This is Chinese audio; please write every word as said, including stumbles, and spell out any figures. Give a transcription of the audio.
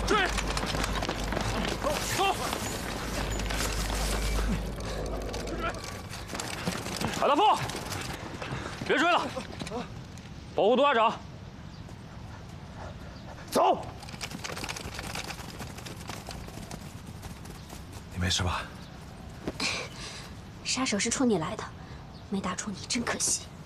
追！走！海大富，别追了，保护杜家长。走。 你没事吧？ 杀手是冲你来的，没打中你真可惜。